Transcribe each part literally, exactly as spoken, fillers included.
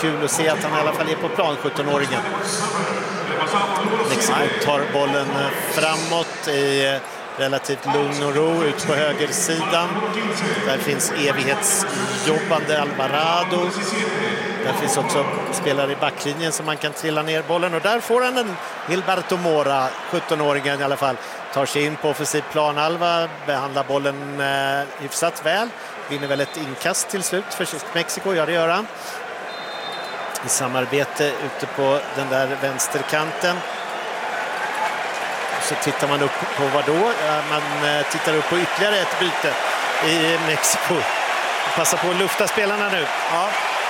kul att se att han i alla fall är på plan, sjutton-åringen. Mexiko tar bollen framåt i relativt lugn och ro ut på högersidan. Där finns evighetsjobbande Alvarado. Där finns också spelare i backlinjen som man kan trilla ner bollen. Och där får han en Gilberto Mora, sjutton-åringen i alla fall. Tar sig in på offensiv planhalva, behandlar bollen eh, hyfsat väl. Vinner väl ett inkast till slut för Mexiko, ja det gör han. I samarbete ute på den där vänsterkanten. Så tittar man upp på vad då? Man tittar upp på ytterligare ett byte i Mexiko. Passa på att lufta spelarna nu. Ja.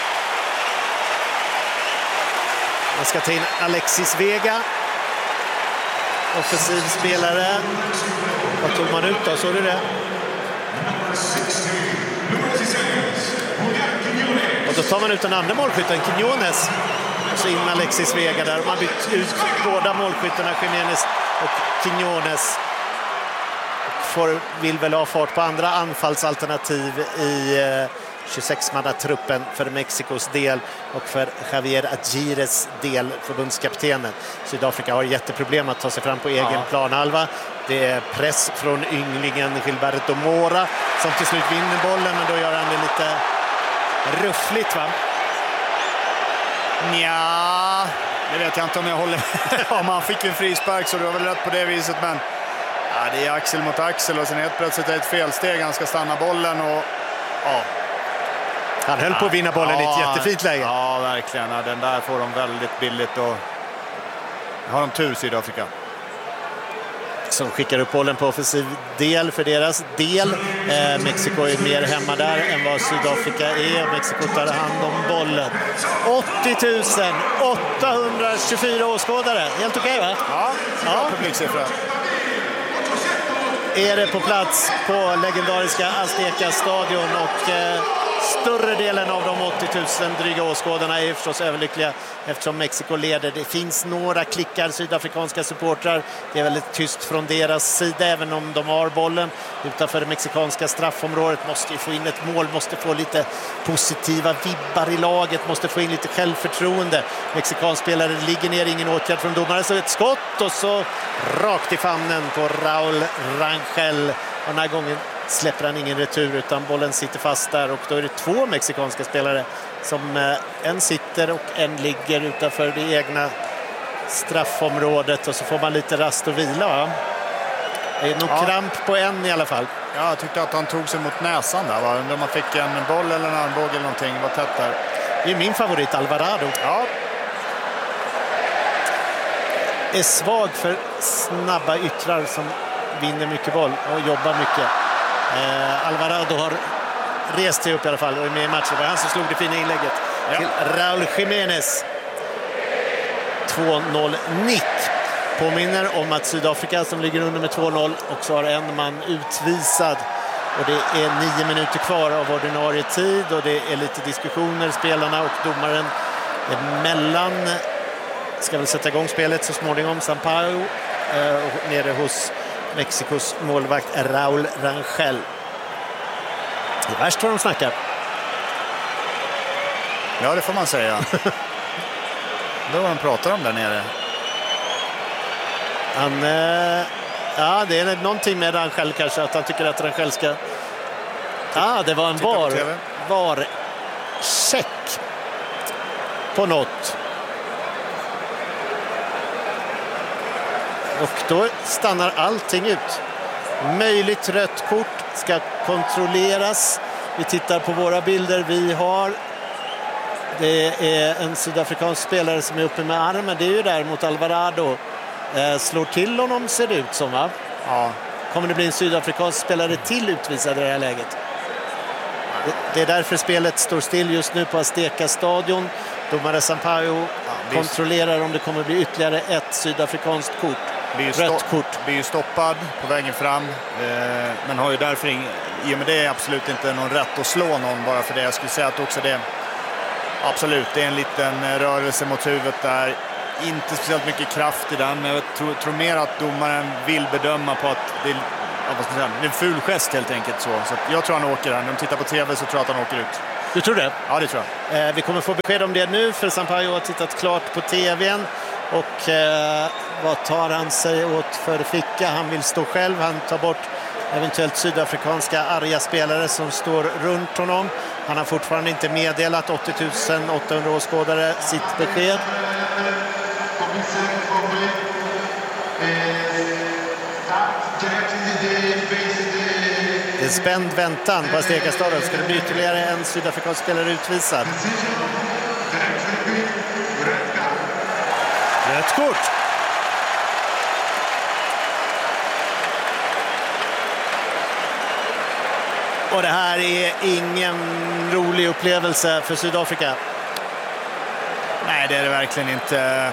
Man ska ta in Alexis Vega. Offensiv spelare. Vad tog man ut då? Såg du det? Och då tar man ut den andra målskytten, Quiñones. Och så in Alexis Vega där. Man bytt ut båda målskyttarna, Jiménez och Quiñones. Och får, vill väl ha fart på andra anfallsalternativ i eh, tjugosex-manna-truppen för Mexikos del och för Javier Aguirres del, förbundskaptenen. Sydafrika har jätteproblem att ta sig fram på egen ja. planhalva. Det är press från ynglingen Gilberto Mora som till slut vinner bollen, men då gör han det lite ruffligt, va? Nja, det vet jag inte om jag håller. Ja, man fick ju en frispark så det var väl rätt på det viset, men ja, det är axel mot axel och sen helt plötsligt är ett felsteg. Han ska stanna bollen och ja. Han höll på att vinna bollen ja, i ett jättefint läge. Ja, verkligen. Ja, den där får de väldigt billigt och har de tur, Sydafrika. Som skickar upp bollen på offensiv del för deras del. Eh, Mexiko är mer hemma där än vad Sydafrika är. Mexiko tar hand om bollen. åttio tusen åttahundratjugofyra åskådare. Helt okej, va? Ja, ja. Publiksiffra. Är det på plats på legendariska Azteca-stadion och eh, större delen av de åttio tusen dryga åskådarna är förstås överlyckliga eftersom Mexiko leder. Det finns några klickar sydafrikanska supportrar. Det är väldigt tyst från deras sida även om de har bollen. Utanför det mexikanska straffområdet måste ju få in ett mål, måste få lite positiva vibbar i laget, måste få in lite självförtroende. Mexikanspelare ligger ner, ingen åtgärd från domare, så ett skott och så rakt i famnen på Raul Rangel. Och den här gången släpper han ingen retur utan bollen sitter fast där och då är det två mexikanska spelare som eh, en sitter och en ligger utanför det egna straffområdet och så får man lite rast och vila, va? Det är nog ja. kramp på en i alla fall. Ja, jag tyckte att han tog sig mot näsan där, va? När man fick en boll eller en armbåge eller någonting, var tätt där. Det är min favorit, Alvarado. Ja. Är svag för snabba yttrar som vinner mycket boll och jobbar mycket. Eh, Alvarado har rest sig upp i alla fall och är med i matchen. Det var han som slog det fina inlägget ja. till Raul Jiménez. två noll nick. Påminner om att Sydafrika som ligger under med två noll också har en man utvisad. Och det är nio minuter kvar av ordinarie tid och det är lite diskussioner spelarna och domaren emellan. Ska väl sätta igång spelet så småningom. Sampaio eh, nere hos Mexikos målvakt Raul Rangel. Det är värst vad de snackar. Ja, det får man säga. Det var han pratar om där nere. Han, eh, ja, det är någonting med Rangel kanske, att han tycker att Rangel ska... Ja, ah, det var en var, var check på något. Och då stannar allting ut. Möjligt rött kort ska kontrolleras. Vi tittar på våra bilder vi har. Det är en sydafrikansk spelare som är uppe med armen. Det är ju där mot Alvarado. Eh, slår till honom ser det ut som, va? Ja. Kommer det bli en sydafrikansk spelare till utvisad i det här läget? Det, det är därför spelet står still just nu på Azteca-stadion. Domare Sampaio ja, kontrollerar om det kommer bli ytterligare ett sydafrikanskt kort. Rött kort. Blir ju stoppad på vägen fram. Eh, men har ju därför ing, i och med det är absolut inte någon rätt att slå någon bara för det. Jag skulle säga att också det absolut, det är en liten rörelse mot huvudet där. Inte speciellt mycket kraft i den, men jag tror, tror mer att domaren vill bedöma på att det är, ja, vad ska jag säga, det är en ful gest helt enkelt. Så, så jag tror han åker här. När de tittar på tv så tror jag att han åker ut. Du tror det? Ja, det tror jag. Eh, vi kommer få besked om det nu, för Sampaio har tittat klart på tvn. Och eh, vad tar han sig åt för ficka? Han vill stå själv, han tar bort eventuellt sydafrikanska arga spelare som står runt honom. Han har fortfarande inte meddelat åttio tusen åttahundra åskådare sitt besked. Det är spänd väntan på Azteca Stadion. Ska det bli ytterligare en sydafrikansk spelare utvisad? Rätt kort. Och det här är ingen rolig upplevelse för Sydafrika. Nej, det är det verkligen inte.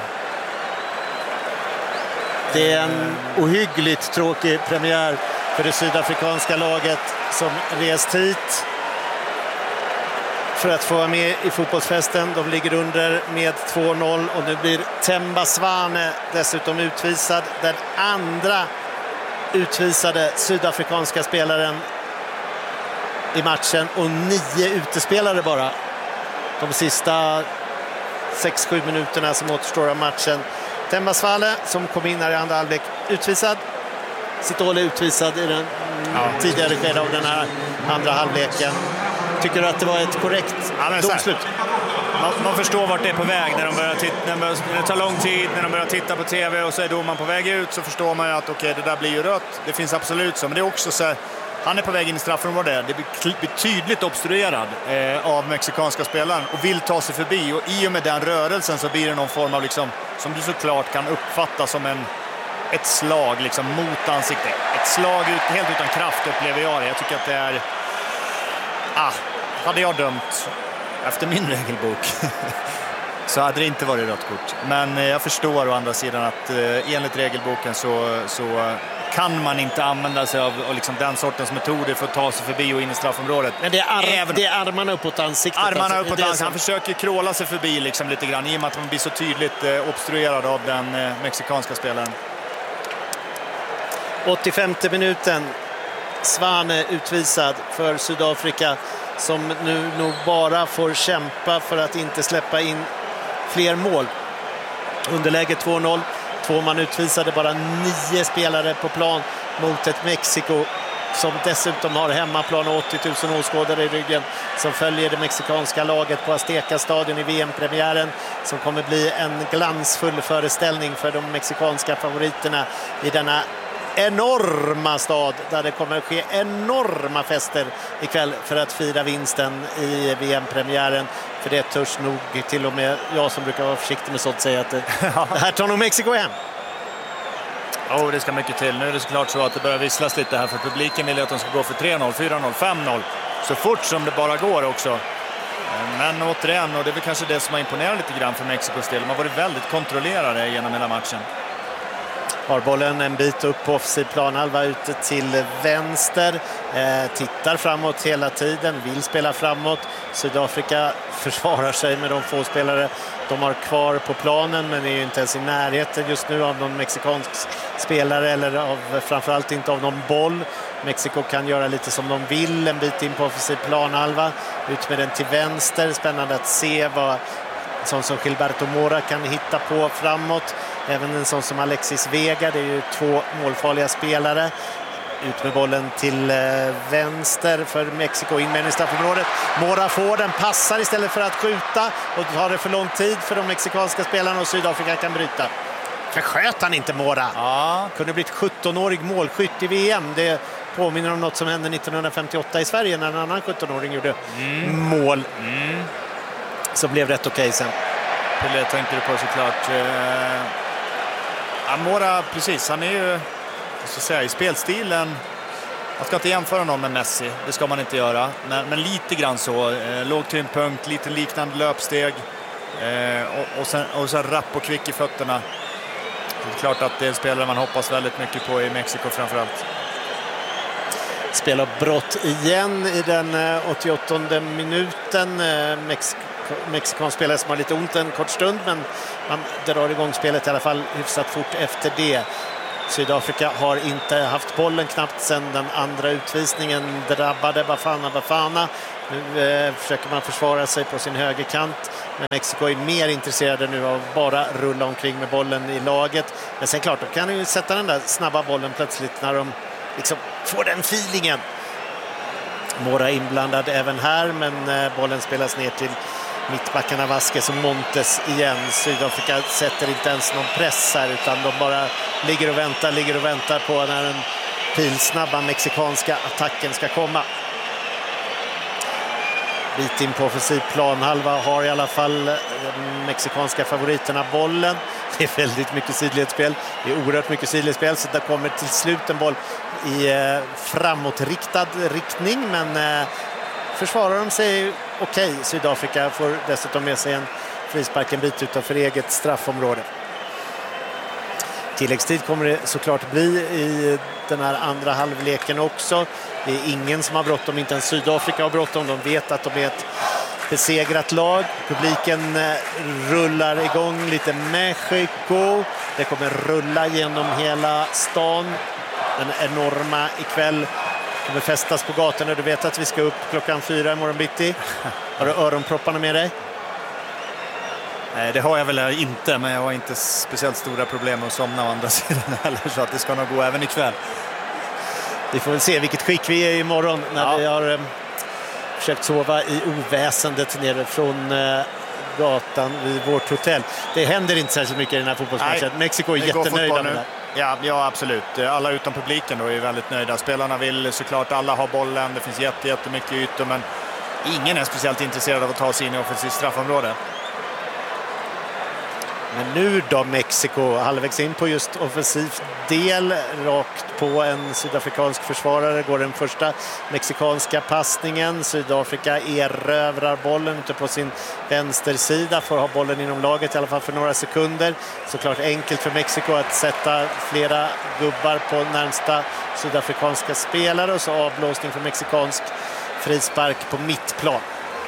Det är en ohyggligt tråkig premiär för det sydafrikanska laget som rest hit för att få vara med i fotbollsfesten. De ligger under med två noll och nu blir Themba Zwane dessutom utvisad. Den andra utvisade sydafrikanska spelaren i matchen och nio utespelare bara de sista sex sju minuterna som återstår av matchen. Themba Zwane som kom in här i andra halvlek utvisad. Sitole utvisad i den ja. tidigare skede av den här andra halvleken. Tycker du att det var ett korrekt ja, domslut? Man, man förstår vart det är på väg när de börjar titta, när, de börjar, när det tar lång tid, när de börjar titta på tv och så är domaren på väg ut, så förstår man ju att okej, okay, det där blir ju rött. Det finns absolut så, men det är också så här, han är på väg in i straffområdet. Det blir, blir tydligt obstruerad eh, av mexikanska spelaren och vill ta sig förbi, och i och med den rörelsen så blir det någon form av liksom, som du såklart kan uppfatta som en ett slag liksom mot ansiktet. Ett slag ut, helt utan kraft upplever jag det. Jag tycker att det är ah, hade jag dömt efter min regelbok så hade det inte varit rött kort. Men jag förstår å andra sidan att eh, enligt regelboken så, så kan man inte använda sig av och liksom den sortens metoder för att ta sig förbi och in i straffområdet. Men det är, ar Även, det är armarna uppåt ansiktet. Armarna alltså. uppåt ansiktet. Som... Han försöker kråla sig förbi liksom lite grann i och med att man blir så tydligt eh, obstruerad av den eh, mexikanska spelaren. åttiofemte minuten. Zwane utvisad för Sydafrika som nu nog bara får kämpa för att inte släppa in fler mål. Underläge två noll. Två man utvisade, bara nio spelare på plan mot ett Mexiko som dessutom har hemmaplan och åttio tusen åskådare i ryggen, som följer det mexikanska laget på Azteca Stadion i V M-premiären, som kommer bli en glansfull föreställning för de mexikanska favoriterna i denna enorma stad där det kommer att ske enorma fester ikväll för att fira vinsten i V M-premiären. För det törs nog till och med jag som brukar vara försiktig med sånt säga att det, det här tar nog Mexiko hem. Ja, oh, det ska mycket till. Nu är det såklart så att det börjar visslas lite här, för publiken vill att de ska gå för tre noll, fyra noll, fem noll så fort som det bara går också. Men återigen, och det är väl kanske det som har imponerat lite grann för Mexikos del. Man har varit väldigt kontrollerade genom hela matchen. Har bollen en bit upp på offensiv planhalva ute till vänster. Eh, tittar framåt hela tiden, vill spela framåt. Sydafrika försvarar sig med de få spelare de har kvar på planen, men är ju inte ens i närheten just nu av någon mexikansk spelare eller av, framförallt inte av någon boll. Mexiko kan göra lite som de vill, en bit in på offensiv planhalva. Ut med den till vänster. Spännande att se vad sån som Gilberto Mora kan hitta på framåt. Även en sån som Alexis Vega, det är ju två målfarliga spelare. Ut med bollen till vänster för Mexiko, in med i straffområdet. Mora får den, passar istället för att skjuta, och det tar det för lång tid för de mexikanska spelarna, och Sydafrika kan bryta. Försköt han inte Mora? Ja. Kunde blivit sjuttonårig målskytt i V M. Det påminner om något som hände nittonhundrafemtioåtta i Sverige när en annan sjuttonåring gjorde mm. mål. Mm. Så blev rätt okej okay sen. Det tänkte du på såklart. Eh, Mora, precis, han är ju så säga, i spelstilen. Man ska inte jämföra någon med Messi, det ska man inte göra. Men, men lite grann så, eh, låg tyngdpunkt, lite liknande löpsteg. Eh, och, och, sen, och sen rapp och kvick i fötterna. Det är klart att det är en spelare man hoppas väldigt mycket på i Mexiko framförallt. Spelar brott igen i den åttioåttonde minuten. Mexiko Mexikansk spelare som har lite ont en kort stund, men man drar igång spelet i alla fall hyfsat fort efter det. Sydafrika har inte haft bollen knappt sedan den andra utvisningen drabbade Bafana Bafana. Nu eh, försöker man försvara sig på sin högerkant. Men Mexiko är mer intresserade nu av att bara rulla omkring med bollen i laget. Men sen klart, de kan ju sätta den där snabba bollen plötsligt när de liksom får den feelingen. Mora inblandad även här, men eh, bollen spelas ner till mittbackarna Vasquez och Montes igen. Sydafrika sätter inte ens någon press här, utan de bara ligger och väntar, ligger och väntar på när den pilsnabba mexikanska attacken ska komma. Bit in på offensiv planhalva har i alla fall de mexikanska favoriterna bollen. Det är väldigt mycket sidledsspel. Det är oerhört mycket sidledsspel, så det kommer till slut en boll i eh, framåtriktad riktning, men eh, försvarar de sig okej. Okay. Sydafrika får dessutom med sig en frispark en bit utanför eget straffområde. Tilläggstid kommer det såklart bli i den här andra halvleken också. Det är ingen som har bråttom, inte ens Sydafrika har bråttom. De vet att de är ett besegrat lag. Publiken rullar igång lite Mexiko. Det kommer rulla genom hela stan. Den enorma ikväll kommer fästas på gatorna. Du vet att vi ska upp klockan fyra imorgon bitti. Har du öronpropparna med dig? Nej, det har jag väl inte, men jag har inte speciellt stora problem att somna å andra sidan heller, så att det ska nog gå även ikväll. Vi får väl se vilket skick vi är imorgon när ja. vi har eh, försökt sova i oväsendet nere från eh, gatan vid vårt hotell. Det händer inte särskilt mycket i den här fotbollsmatchen. Nej, Mexiko är jättenöjda med det. Ja, ja, absolut. Alla utan publiken då är väldigt nöjda. Spelarna vill såklart alla ha bollen. Det finns jätte, jättemycket ytor, men ingen är speciellt intresserad av att ta sig in i offensivt straffområde. Men nu då Mexiko halvvägs in på just offensiv del, rakt på en sydafrikansk försvarare går den första mexikanska passningen. Sydafrika erövrar bollen ute på sin vänstersida, får ha bollen inom laget i alla fall för några sekunder. Såklart enkelt för Mexiko att sätta flera gubbar på närmsta sydafrikanska spelare, och så avblåsning för mexikansk frispark på mittplan.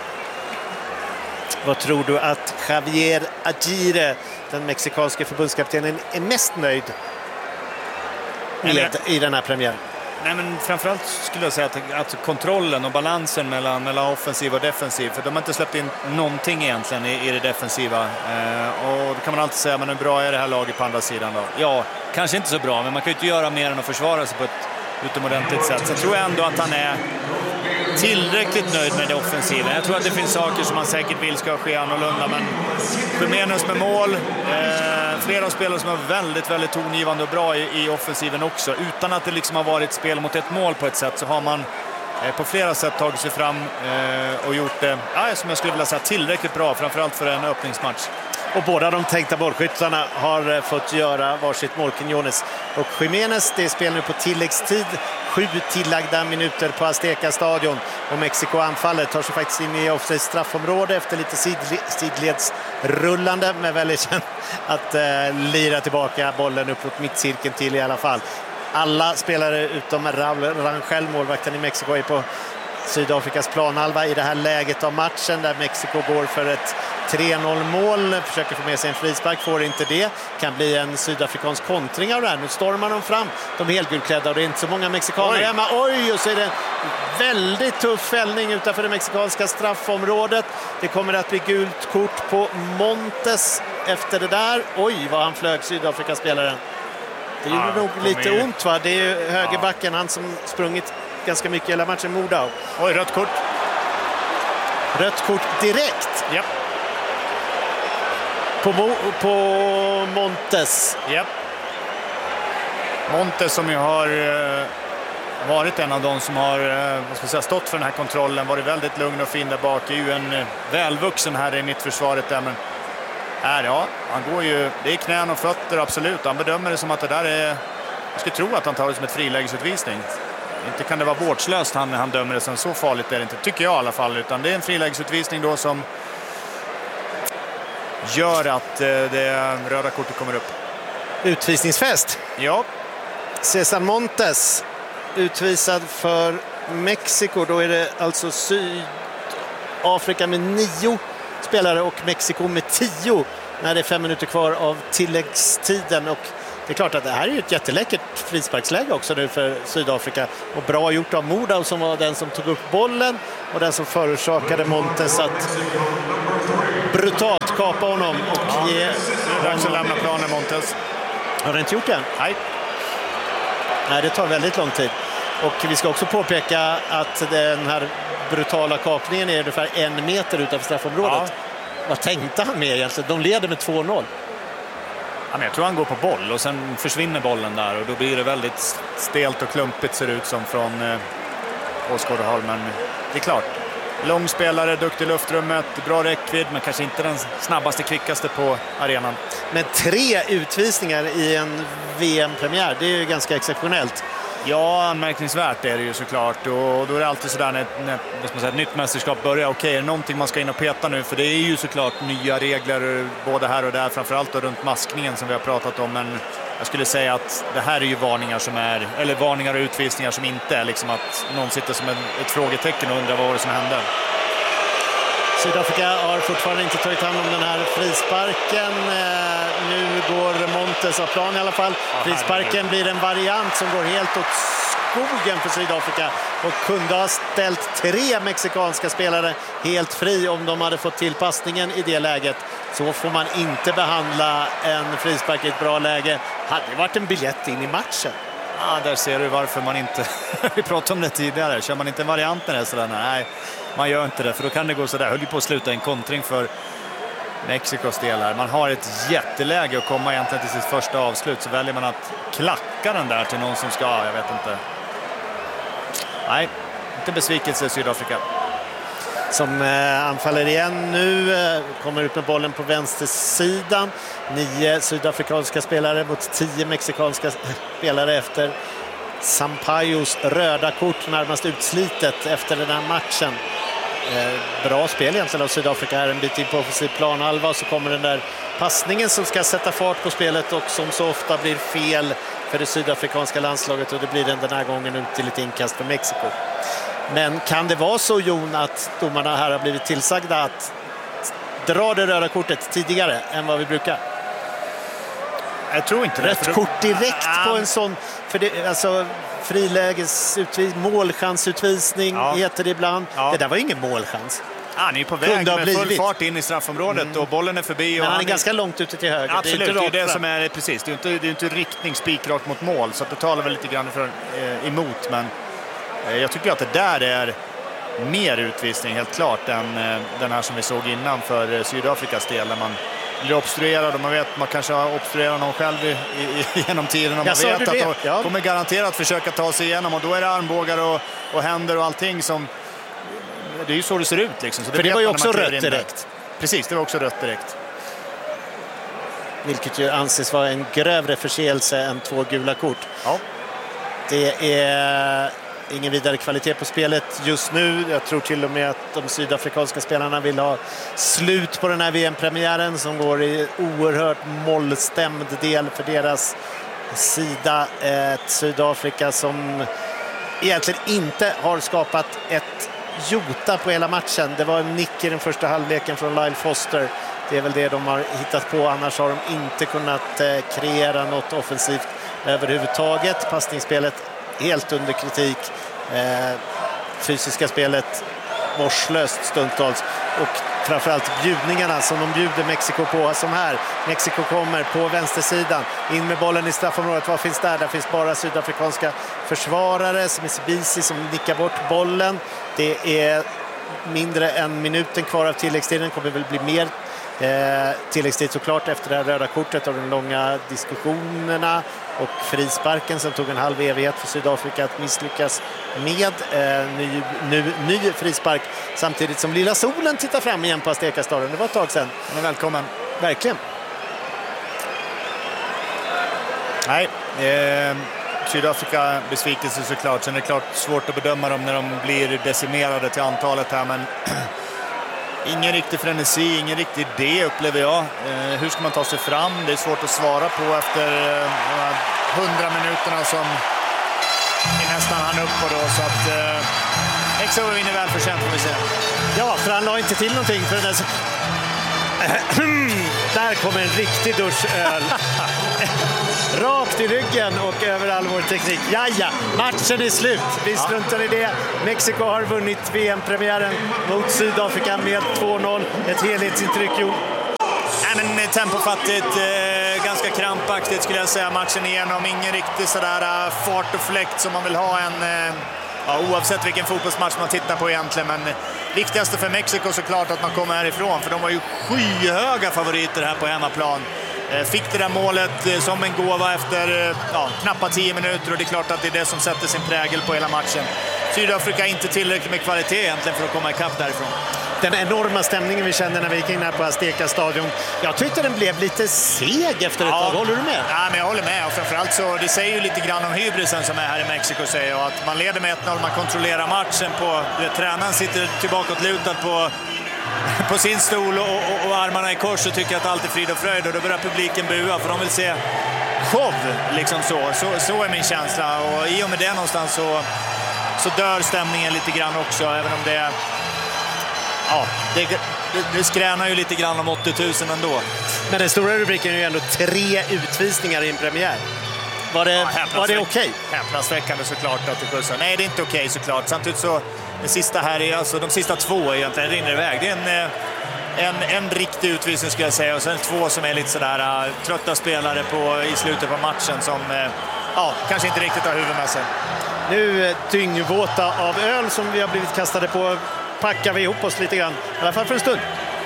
Vad tror du att Javier Aguirre, den mexikanska förbundskaptenen, är mest nöjd med Nej, men, i den här premiären? Nej, men framförallt skulle jag säga att, att kontrollen och balansen mellan, mellan offensiv och defensiv, för de har inte släppt in någonting egentligen i, i det defensiva. Eh, och då kan man alltid säga, men hur bra är det här laget på andra sidan då? Ja, kanske inte så bra, men man kan ju inte göra mer än att försvara sig på ett utomordentligt sätt. Så jag tror ändå att han är tillräckligt nöjd med det offensiva. Jag tror att det finns saker som man säkert vill ska ske annorlunda, men Jiménez med mål, eh, flera spelare som är väldigt, väldigt tongivande och bra i, i offensiven också. Utan att det liksom har varit spel mot ett mål på ett sätt, så har man eh, på flera sätt tagit sig fram eh, och gjort det, ja, som jag skulle vilja säga, tillräckligt bra, framförallt för en öppningsmatch. Och båda de tänkta bollskyttarna har fått göra varsitt mål, Quiñones och Jiménez. Det är spel nu på tilläggstid. Sju tillagda minuter på Azteca stadion. Och Mexiko-anfallet tar sig faktiskt in i offside straffområde efter lite sidledsrullande. Men väljer sen att eh, lira tillbaka bollen uppåt mittcirkeln till i alla fall. Alla spelare utom Raúl Rangel, målvakten i Mexiko, är på Sydafrikas planhalva i det här läget av matchen, där Mexiko går för ett tre noll mål, försöker få med sig en frispark, får inte det. Kan bli en sydafrikansk kontring av det här. Nu stormar de fram, de helgulklädda, och det är inte så många mexikaner Oj. hemma. Oj, och så är det en väldigt tuff fällning utanför det mexikanska straffområdet. Det kommer att bli gult kort på Montes efter det där. Oj, vad han flög, Sydafrika-spelaren. Det gjorde ja, nog lite är... ont, va? Det är ju högerbacken, ja. Han som sprungit ganska mycket hela matchen, Modau. Oj, rött kort. Rött kort direkt. Japp. På, Mo, på Montes. Japp. Montes som ju har uh, varit en av de som har uh, vad ska jag säga, stått för den här kontrollen, varit väldigt lugn och fin där bak. Är ju en uh, välvuxen här i mittförsvaret där, men här, ja, han går ju, det är knän och fötter, absolut. Han bedömer det som att det där är, jag skulle tro att han tar det som ett frilägesutvisning. Inte kan det vara vårdslöst han, han dömer det som, så farligt är det inte, tycker jag i alla fall, utan det är en frilägesutvisning då som gör att eh, det röda kortet kommer upp. Utvisningsfest. Ja. César Montes utvisad för Mexiko. Då är det alltså Sydafrika med nio spelare och Mexiko med tio när det är fem minuter kvar av tilläggstiden. Och det är klart att det här är ju ett jätteläckert frisparksläge också nu för Sydafrika. Och bra gjort av Moda som var den som tog upp bollen och den som förorsakade Montes att brutalt kapa honom och ge... Det är också lämna planen, Montes. Har det inte gjort det än? Nej. Nej, det tar väldigt lång tid. Och vi ska också påpeka att den här brutala kapningen är ungefär en meter utanför straffområdet. Ja. Vad tänkte han med egentligen? De leder med två noll. Ja, men jag tror han går på boll och sen försvinner bollen där och då blir det väldigt stelt och klumpigt ser det ut som från eh, åskådarhåll. Men det är klart. Lång spelare, duktig i luftrummet, bra räckvidd men kanske inte den snabbaste, kvickaste på arenan. Men tre utvisningar i en V M-premiär, det är ju ganska exceptionellt. Ja, anmärkningsvärt är det ju såklart. Och då är det alltid sådär när, när man säger, ett nytt mästerskap börjar. Okej, är det någonting man ska in och peta nu? För det är ju såklart nya regler både här och där. Framförallt då runt maskningen som vi har pratat om. Men jag skulle säga att det här är ju varningar som är, eller varningar och utvisningar som inte är liksom att någon sitter som en, ett frågetecken och undrar vad var det som hände. Sydafrika har fortfarande inte tagit hand om den här frisparken. Eh, nu går Montes av plan i alla fall. Frisparken blir en variant som går helt åt skogen för Sydafrika och kunde ha ställt tre mexikanska spelare helt fri om de hade fått till passningen i det läget. Så får man inte behandla en frispark i ett bra läge. Hade det varit en biljett in i matchen. Ja, där ser du varför man inte... Vi pratade om det tidigare. Kör man inte varianten är sådär, nej, man gör inte det. För då kan det gå sådär. Höll ju på att sluta en kontring för Mexikos del här. Man har ett jätteläge att komma egentligen till sitt första avslut. Så väljer man att klacka den där till någon som ska, jag vet inte. Nej, inte besvikelse i Sydafrika. Som eh, anfaller igen nu, eh, kommer ut med bollen på vänstersidan. Nio sydafrikanska spelare mot tio mexikanska spelare efter Sampayos röda kort, närmast utslitet efter den här matchen. Eh, bra spel egentligen av Sydafrika här, en bit in på offensiv planhalva, och så kommer den där passningen som ska sätta fart på spelet och som så ofta blir fel för det sydafrikanska landslaget, och det blir den den här gången ut till ett inkast för Mexiko. Men kan det vara så, Jon, att domarna här har blivit tillsagda att dra det röda kortet tidigare än vad vi brukar? Jag tror inte det. Rätt kort direkt ja. på en sån, för det, alltså frilägesutvisning, målchansutvisning ja. heter det ibland. Ja. Det där var ingen målchans. Ja, han är på väg med full blivit. fart in i straffområdet mm. och bollen är förbi. Och Men han är, han är ganska långt ute till höger. Absolut, det är, inte det, är det som är precis. Det är inte, det är inte riktning spikrakt mot mål, så att det talar väl lite grann för, eh, emot. Men eh, jag tycker att det där är mer utvisning helt klart än eh, den här som vi såg innan för eh, Sydafrikas del, där man blir obstruerad och man vet man kanske har obstruerat någon själv i, i, genom tiden och man jag vet att de ja. kommer garanterat försöka ta sig igenom, och då är det armbågar och, och händer och allting som det är ju så det ser ut liksom. Så det för det var ju också rött direkt. Precis, det var också rött direkt. Vilket ju anses vara en grövre förseelse än två gula kort. Ja. Det är ingen vidare kvalitet på spelet just nu. Jag tror till och med att de sydafrikanska spelarna vill ha slut på den här V M-premiären som går i oerhört mollstämd del för deras sida. Ett Sydafrika som egentligen inte har skapat ett jota på hela matchen. Det var en nick i den första halvleken från Lyle Foster. Det är väl det de har hittat på. Annars har de inte kunnat kreera något offensivt överhuvudtaget. Passningsspelet helt under kritik. Eh, fysiska spelet vårdslöst stundtals, och framförallt bjudningarna som de bjuder Mexiko på, som här. Mexiko kommer på vänstersidan in med bollen i straffområdet. Vad finns där? Där finns bara sydafrikanska försvarare som är Sibisi som nickar bort bollen. Det är mindre än minuten kvar av tilläggstiden. Det kommer väl bli mer Eh, tilläggstid såklart efter det här röda kortet och de långa diskussionerna och frisparken som tog en halv evighet för Sydafrika att misslyckas med. Eh, ny, ny, ny frispark samtidigt som Lilla Solen tittar fram igen på Azteca-staden. Det var ett tag sedan. Han är välkommen. Verkligen. Nej, eh, Sydafrika besvikelse såklart. Sen är det klart svårt att bedöma dem när de blir decimerade till antalet här, men ingen riktig frenesi, ingen riktig idé upplever jag. Eh, hur ska man ta sig fram? Det är svårt att svara på efter eh, hundra minuterna som är nästan han upp på då. Så att eh, Mexiko vinner väl förtjänt, får vi se. Ja, för han la inte till någonting för den där. Där Där kommer en riktig dusch öl. Rakt i ryggen och över all vår teknik. Jaja, matchen är slut. Vi struntar i det. Mexiko har vunnit V M-premiären mot Sydafrika med två noll. Ett helhetsintryck, jo. Nej, men tempofattigt, eh, ganska krampaktigt skulle jag säga matchen igenom. Ingen riktigt sådär uh, fart och fläkt som man vill ha en... Uh, ja, oavsett vilken fotbollsmatch man tittar på egentligen. Men viktigaste för Mexiko såklart att man kommer härifrån. För de var ju skyhöga favoriter här på hemmaplan. Fick det där målet som en gåva efter ja, knappa tio minuter och det är klart att det är det som sätter sin prägel på hela matchen. Sydafrika inte tillräckligt med kvalitet egentligen för att komma ikapp därifrån. Den enorma stämningen vi kände när vi gick in här på Azteca stadion. Jag tyckte den blev lite seg efter ett ja. tag. Håller du med? Ja, men jag håller med. Och framförallt så det säger ju lite grann om hybrisen som är här i Mexiko. Säger jag. Att man leder med ett noll, man kontrollerar matchen på... Tränaren sitter tillbaka och lutad på... på sin stol och, och, och armarna i kors och tycker att allt är frid och fröjd och då börjar publiken bua för de vill se show liksom så. Så, så är min känsla och i och med det någonstans så, så dör stämningen lite grann också även om det ja, det, det, det skränar ju lite grann om åttio tusen ändå. Men den stora rubriken är ju ändå tre utvisningar i en premiär. Var det, ja, var det okej? Okay? Häpnadsväckande såklart att det kursar. Nej, det är inte okej okay, såklart. Samtidigt så det sista här är alltså de sista två egentligen rinner iväg. Det är en, en, en riktig utvisning ska jag säga och sen två som är lite sådär uh, trötta spelare på, i slutet på matchen som uh, ja, kanske inte riktigt har huvud med sig. Nu dyngvåta av öl som vi har blivit kastade på packar vi ihop oss lite grann, i alla fall för en stund.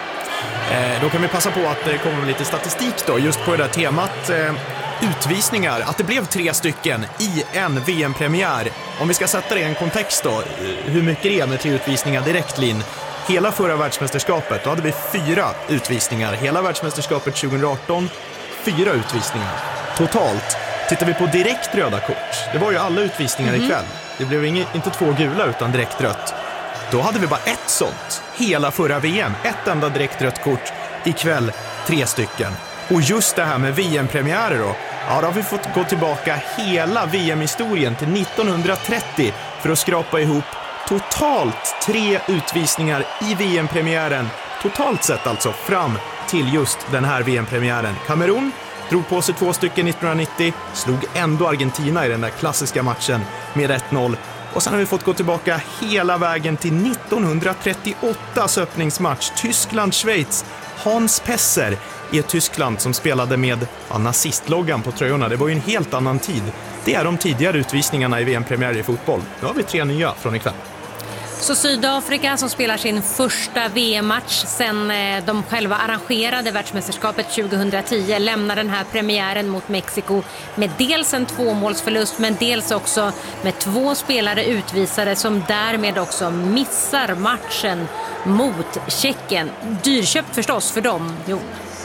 Eh, då kan vi passa på att det kommer lite statistik då, just på det där temat eh, utvisningar, att det blev tre stycken i en V M-premiär. Om vi ska sätta det i en kontext då, hur mycket det är med tre utvisningar direkt, Linn. Hela förra världsmästerskapet, då hade vi fyra utvisningar. Hela världsmästerskapet tjugoarton, fyra utvisningar. Totalt, tittar vi på direkt röda kort, det var ju alla utvisningar mm-hmm. ikväll. Det blev inget, inte två gula utan direkt rött. Då hade vi bara ett sånt, hela förra V M. Ett enda direkt rött kort, ikväll tre stycken. Och just det här med V M-premiärer då, ja, då har vi fått gå tillbaka hela V M-historien till nittonhundratrettio för att skrapa ihop totalt tre utvisningar i V M-premiären. Totalt sett alltså fram till just den här V M-premiären. Kamerun drog på sig två stycken nittonhundranittio, slog ändå Argentina i den där klassiska matchen med ett noll. Och sen har vi fått gå tillbaka hela vägen till nittonhundratrettioåttas öppningsmatch. Tyskland-Schweiz. Hans Pesser i ett Tyskland som spelade med ja, nazistloggan på tröjorna. Det var ju en helt annan tid. Det är de tidigare utvisningarna i V M-premiär i fotboll. Nu har vi tre nya från ikväll. Så Sydafrika som spelar sin första V M-match sen de själva arrangerade världsmästerskapet tjugohundratio lämnar den här premiären mot Mexiko med dels en tvåmålsförlust men dels också med två spelare utvisade som därmed också missar matchen mot Tjeckien. Dyrköpt förstås för dem, jo.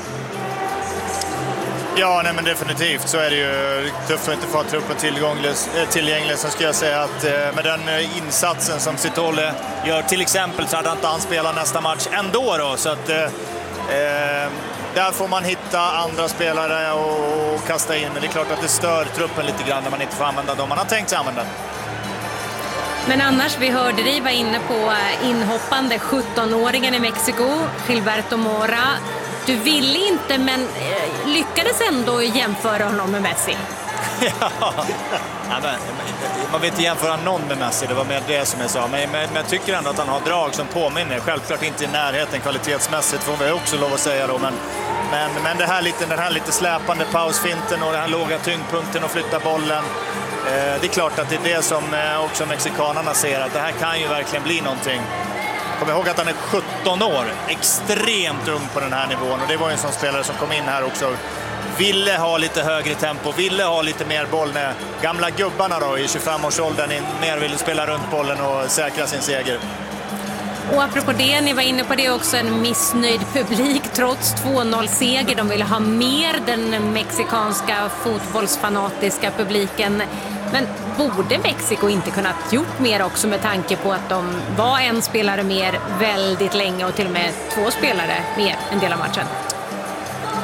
Ja, nej, men definitivt så är det ju tufft att inte få truppen tillgänglig. Så ska jag säga att med den insatsen som Sitole gör till exempel så hade han inte han spelat nästa match ändå då. Så att eh, där får man hitta andra spelare och kasta in. Men det är klart att det stör truppen lite grann när man inte får använda dem man har tänkt sig använda. Men annars, vi hörde dig var inne på inhoppande sjuttonåringen i Mexiko, Gilberto Mora. Du ville inte, men eh, lyckades ändå jämföra honom med Messi. Ja, men, man vill inte jämföra någon med Messi, det var mer det som jag sa. Men, men, men jag tycker ändå att han har drag som påminner. Självklart inte i närheten kvalitetsmässigt, får vi också lov att säga då. Men, men, men det här lite, den här lite släpande pausfinten och den här låga tyngdpunkten och flytta bollen. Eh, det är klart att det är det som eh, också mexikanerna ser, att det här kan ju verkligen bli någonting. Kom ihåg att han är sjutton år, extremt ung på den här nivån och det var ju en sån spelare som kom in här också. Ville ha lite högre tempo, ville ha lite mer boll när gamla gubbarna då i tjugofem-årsåldern mer ville spela runt bollen och säkra sin seger. Och apropå det, ni var inne på det också, en missnöjd publik trots två noll-seger. De ville ha mer, den mexikanska fotbollsfanatiska publiken. Men borde Mexiko inte kunnat gjort mer också med tanke på att de var en spelare mer väldigt länge och till och med två spelare mer en del av matchen?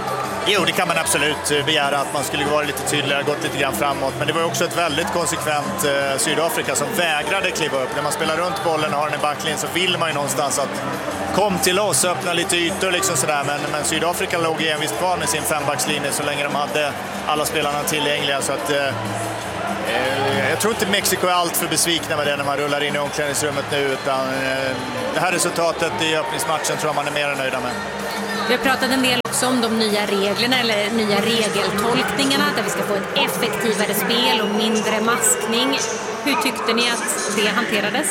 Jo, det kan man absolut begära, att man skulle vara lite tydligare, gått lite grann framåt. Men det var också ett väldigt konsekvent eh, Sydafrika som vägrade kliva upp. När man spelar runt bollen och har den i backlinjen så vill man ju någonstans att kom till oss, öppna lite ytor liksom sådär. Men, men Sydafrika låg envist kvar med sin fembackslinje så länge de hade alla spelarna tillgängliga. Så att, eh, eh, jag tror inte Mexiko är allt för besvikna med det när man rullar in i omklädningsrummet nu. Utan eh, det här resultatet i öppningsmatchen tror jag man är mer än nöjda med. Vi har pratat en del också om de nya reglerna eller nya regeltolkningarna där vi ska få ett effektivare spel och mindre maskning. Hur tyckte ni att det hanterades?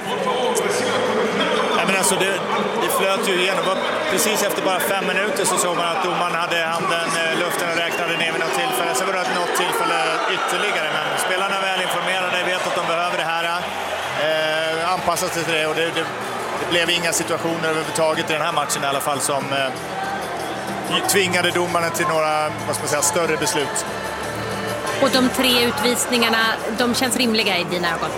Nej, men alltså det, det flöt ju igenom. Precis efter bara fem minuter så såg man att domaren hade handen i luften och räknade ner vid något tillfälle. Så var det något tillfälle ytterligare. Men spelarna är väl informerade, vet att de behöver det här. Eh, anpassat sig till det och det, det Det blev inga situationer överhuvudtaget i den här matchen i alla fall som eh, tvingade domarna till några, vad ska man säga, större beslut. Och de tre utvisningarna, de känns rimliga i dina ögon?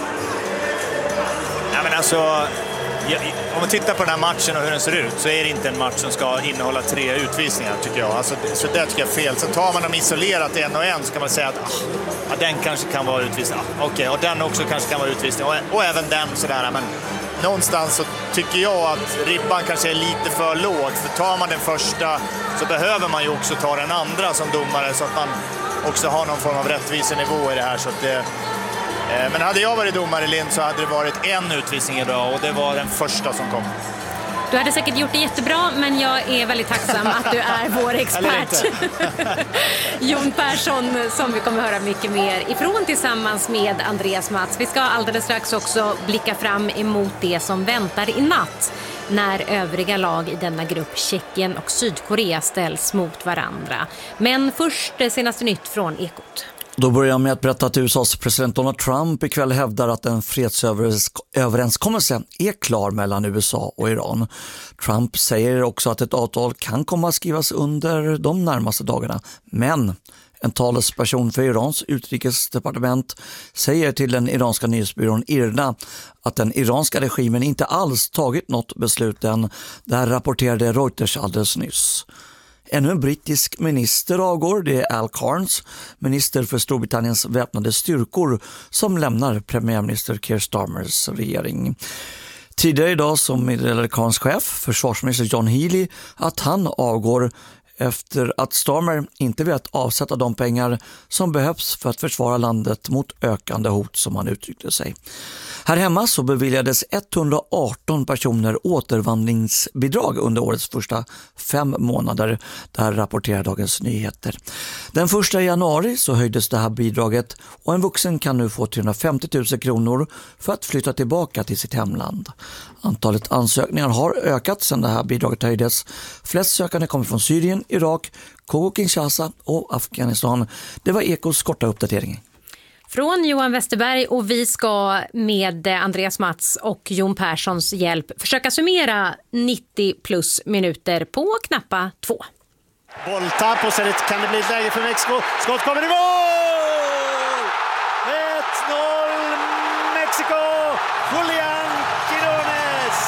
Ja, men alltså, ja, om man tittar på den här matchen och hur den ser ut så är det inte en match som ska innehålla tre utvisningar tycker jag. Alltså, så det tycker jag är fel. Sen tar man dem isolerat en och en så kan man säga att ah, ja, den kanske kan vara utvisning. Ah, Okej, okay, och den också kanske kan vara utvisning. Och, och även den sådär, men någonstans så tycker jag att ribban kanske är lite för låg. För tar man den första så behöver man ju också ta den andra som domare så att man också har någon form av rättvisenivå i det här. Så att det, eh, men hade jag varit domare, Lind, så hade det varit en utvisning idag och det var den första som kom. Du hade säkert gjort det jättebra, men jag är väldigt tacksam att du är vår expert. Jon Persson, som vi kommer höra mycket mer ifrån tillsammans med Andreas Mats. Vi ska alldeles strax också blicka fram emot det som väntar i natt när övriga lag i denna grupp, Tjeckien och Sydkorea, ställs mot varandra. Men först det senaste nytt från Ekot. Då börjar jag med att berätta att U S A:s president Donald Trump ikväll hävdar att en fredsöverenskommelse är klar mellan U S A och Iran. Trump säger också att ett avtal kan komma att skrivas under de närmaste dagarna. Men en talesperson för Irans utrikesdepartement säger till den iranska nyhetsbyrån IRNA att den iranska regimen inte alls tagit något beslut än. Det här rapporterade Reuters alldeles nyss. Ännu en brittisk minister avgår, det är Al Carnes, minister för Storbritanniens väpnade styrkor, som lämnar premiärminister Keir Starmers regering. Tidigare idag som meddelade Carnes chef, försvarsminister John Healey, att han avgår efter att Starmer inte vet avsätta de pengar som behövs för att försvara landet mot ökande hot, som han uttryckte sig. Här hemma så beviljades etthundraarton personer återvandringsbidrag under årets första fem månader. Det här rapporterar Dagens Nyheter. Den första januari så höjdes det här bidraget och en vuxen kan nu få trehundrafemtio tusen kronor för att flytta tillbaka till sitt hemland. Antalet ansökningar har ökat sedan det här bidraget höjdes. Flest sökande kommer från Syrien, Irak, Kongo-Kinshasa och Afghanistan. Det var Ekots korta uppdatering. Från Johan Westerberg, och vi ska med Andreas Mats och Jon Perssons hjälp försöka summera nittio plus minuter på knappa två. Bolltapp och sen kan det bli ett läge för Mexiko. Skott kommer i mål! ett noll Mexiko! Julian Quirones!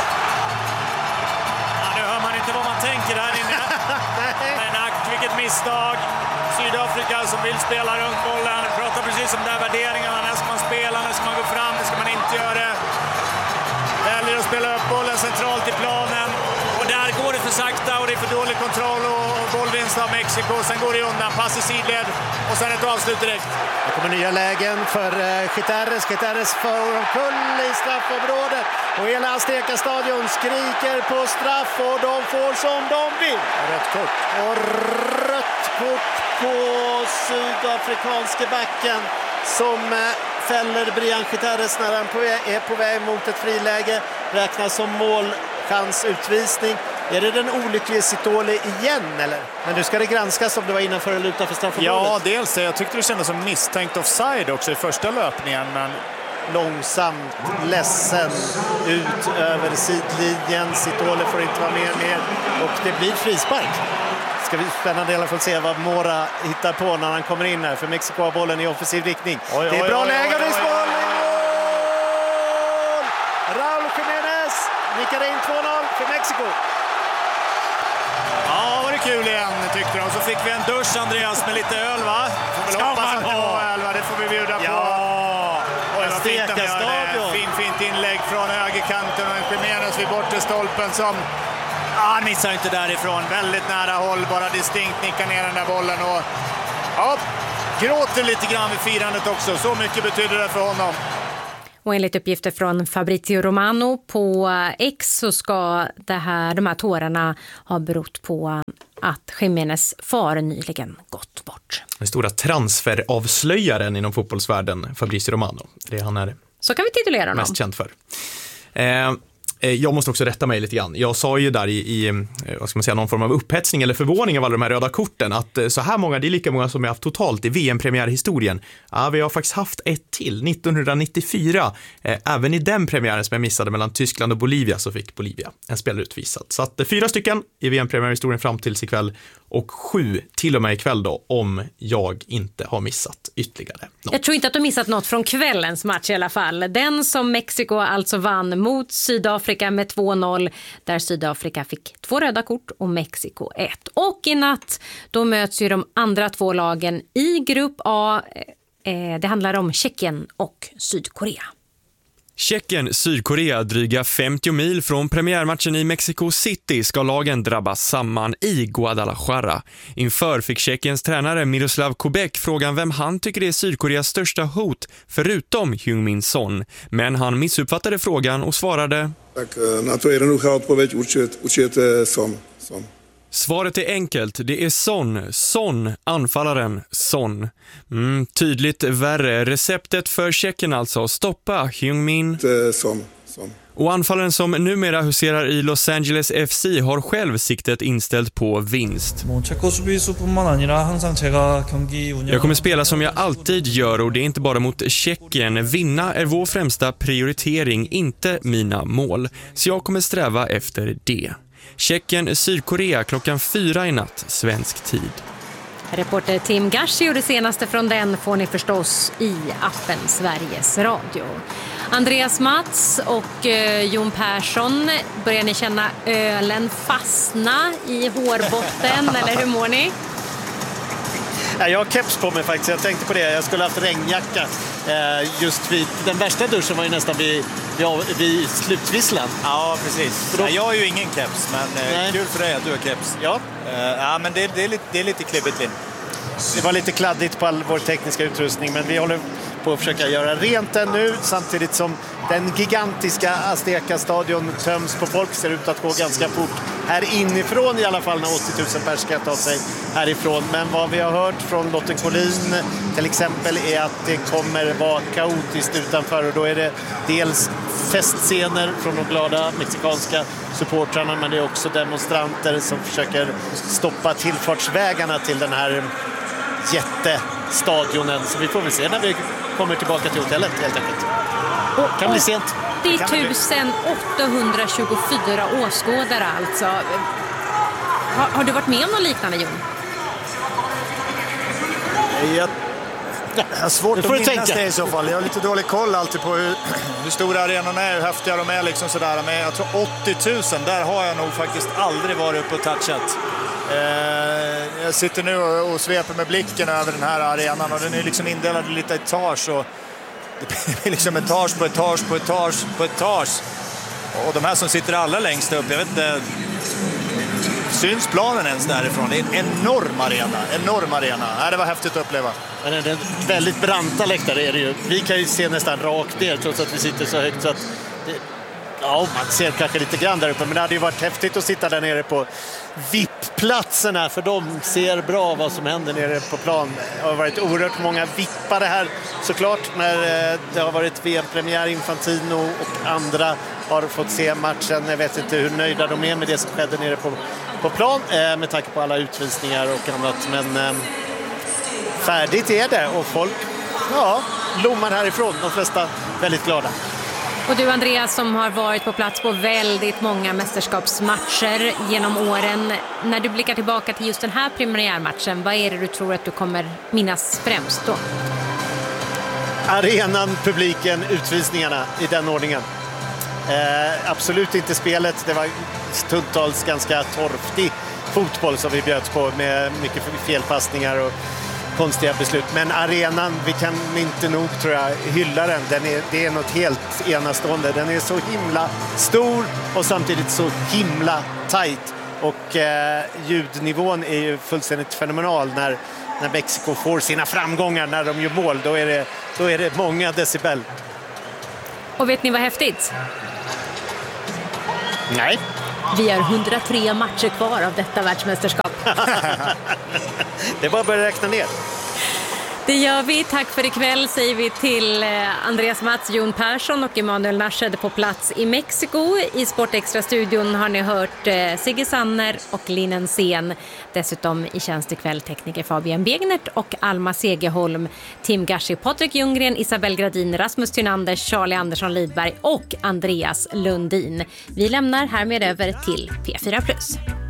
Ja, nu hör man inte vad man tänker här inne. Men ack, vilket misstag. Sydafrika som vill spela runt bollen. Pratar precis om de här värderingarna. När ska man spela, när ska man gå fram, när ska man inte göra det. Väljer att spela upp bollen centralt i planen. Och där går det för sakta och det är för dålig kontroll och bollvinst av Mexiko. Sen går det undan, pass i sidled och sen ett avslut direkt. Det kommer nya lägen för Gutierrez. Gutierrez får kull i straffområdet. Och hela Azteca-stadion skriker på straff och de får som de vill. Rött kort. Och rött kort på sydafrikanske backen som fäller Brian Gutierrez när han är på väg mot ett friläge. Räknas som målchansutvisning. Är det den olyckliga Sitole igen eller? Men nu ska det granskas om det var innanför eller utanför straffområdet. Ja, dels. Jag tyckte det kändes som misstänkt offside också i första löpningen, men långsamt, ledsen ut över sidlinjen. Sitole får inte vara med mer och det blir frispark. Ska bli spännande i alla fall se vad Mora hittar på när han kommer in här, för Mexiko har bollen i offensiv riktning. Oj, det är oj, bra oj, läge och det är mål! Raúl Jiménez nickar in två noll för Mexiko. Ja, var det kul igen, tyckte de. Så fick vi en dusch, Andreas, med lite öl, va? Får väl hoppas att det var öl, va? Det får vi bjuda på. Ja, och det var fint att göra det. Fin, fint inlägg från högerkanten och en Jiménez vid bortre stolpen som... Ah, han missar inte därifrån. Väldigt nära håll, bara distinkt nickar ner den där bollen. Och ja, gråter lite grann vid firandet också. Så mycket betyder det för honom. Och enligt uppgifter från Fabrizio Romano på X så ska det här, de här tårarna ha berott på att Jiménez far nyligen gått bort. Den stora transferavslöjaren inom fotbollsvärlden, Fabrizio Romano. Det är han är så kan vi titulera honom. Mest känd för. Eh, Jag måste också rätta mig lite grann. Jag sa ju där i, i vad ska man säga, någon form av upphetsning eller förvåning av alla de här röda korten att så här många, det är lika många som jag haft totalt i V M-premiärhistorien. Ja, vi har faktiskt haft ett till, nittonhundranittiofyra. Eh, även i den premiären som jag missade mellan Tyskland och Bolivia så fick Bolivia en spelare utvisad. Så att fyra stycken i V M-premiärhistorien fram tills ikväll och sju till och med ikväll då, om jag inte har missat ytterligare något. Jag tror inte att du missat något från kvällens match i alla fall. Den som Mexiko alltså vann mot Sydafrika med två noll, där Sydafrika fick två röda kort och Mexiko ett. Och i natt då möts ju de andra två lagen i grupp A. Det handlar om Tjeckien och Sydkorea. Tjeckien, Sydkorea, dryga femtio mil från premiärmatchen i Mexico City ska lagen drabbas samman i Guadalajara. Inför fick Tjeckiens tränare Miroslav Kubek frågan vem han tycker är Sydkoreas största hot förutom Heung-min Son. Men han missuppfattade frågan och svarade: Tak na to jednoduchá odpověď určitě, určitě Son. Son. Svaret är enkelt, det är Son, Son, anfallaren, Son. Mm, tydligt värre, receptet för Tjeckien alltså, stoppa Heung-min Son, Son. Och anfallaren som numera huserar i Los Angeles F C har själv siktet inställt på vinst. Jag kommer spela som jag alltid gör och det är inte bara mot Tjeckien. Vinna är vår främsta prioritering, inte mina mål. Så jag kommer sträva efter det. Tjeckien, Sydkorea klockan fyra i natt, svensk tid. Reporter Tim Gashi och det senaste från den får ni förstås i appen Sveriges Radio. Andreas Mats och eh, Jon Persson, börjar ni känna ölen fastna i hårbotten eller hur mår ni? Ja, jag har keps på mig faktiskt, jag tänkte på det. Jag skulle ha haft regnjacka. Eh, just vid, den värsta duschen var ju nästan vid, vid, vid slutvisslan. Ja, precis. Då... Ja, jag har ju ingen keps, men eh, kul för dig att du har keps. Ja, eh, ja men det, det, är lite, det är lite klibbigt, Linn. Det var lite kladdigt på all vår tekniska utrustning, men vi håller på att försöka göra rent den nu samtidigt som den gigantiska Azteca-stadion töms på folk. Ser ut att gå ganska fort här inifrån i alla fall när åttio tusen pers ska ta sig härifrån. Men vad vi har hört från Lotte Collin till exempel är att det kommer vara kaotiskt utanför och då är det dels festscener från de glada mexikanska supportrarna, men det är också demonstranter som försöker stoppa tillfartsvägarna till den här jättestadionen. Så vi får väl se när vi kommer tillbaka till hotellet helt enkelt. Och, kan bli sent. Det är tusen åttahundratjugofyra åskådare alltså. Har, har du varit med om något liknande, Jon? Jag, jag har svårt att minnas tänka. det i så fall. Jag har lite dålig koll alltid på hur, hur stora arenorna är, hur häftiga de är liksom sådär. Men jag tror åttio tusen, där har jag nog faktiskt aldrig varit uppe och touchat. Eh, jag sitter nu och, och sveper med blicken över den här arenan och den är liksom indelad i lite etage och det är liksom etage på etage på etage på etage. Och de här som sitter allra längst upp, jag vet inte, syns planen ens därifrån? Det är en enorm arena, enorm arena. Ja, det var häftigt att uppleva. Men det är väldigt branta läktare är det ju. Vi kan ju se nästan rakt ner trots att vi sitter så högt så att det, ja, man ser kanske lite grann där uppe, men det hade ju varit häftigt att sitta där nere på V I P-platserna för de ser bra vad som händer nere på plan. Det har varit oerhört många vippare här såklart när det har varit V M-premiär. Infantino och andra har fått se matchen. Jag vet inte hur nöjda de är med det som skedde nere på, på plan med tanke på alla utvisningar och annat, men eh, färdigt är det och folk ja, lommar härifrån, de flesta väldigt glada. Och du Andreas som har varit på plats på väldigt många mästerskapsmatcher genom åren. När du blickar tillbaka till just den här premiärmatchen, vad är det du tror att du kommer minnas främst då? Arenan, publiken, utvisningarna i den ordningen. Eh, absolut inte spelet, det var stundtals ganska torftig fotboll som vi bjöds på med mycket felpassningar och konstiga beslut. Men arenan, vi kan inte nog tror jag hylla den. den är, det är något helt enastående. Den är så himla stor och samtidigt så himla tajt. Och eh, ljudnivån är ju fullständigt fenomenal när, när Mexiko får sina framgångar, när de gör mål. Då är det, då är det många decibel. Och vet ni vad häftigt? Nej. Vi har hundratre matcher kvar av detta världsmästerskap. Det är bara att börja räkna ner. Det gör vi. Tack för ikväll säger vi till Andreas Mats, Jon Persson och Emanuel Narshed på plats i Mexiko. I Sportextra-studion har ni hört Sigge Sanner och Linnen Sen. Dessutom i tjänst ikväll tekniker Fabian Begnert och Alma Segerholm, Tim Gashi, Patrik Ljunggren, Isabel Gradin, Rasmus Tynanders, Charlie Andersson Lidberg och Andreas Lundin. Vi lämnar härmed över till P fyra plus.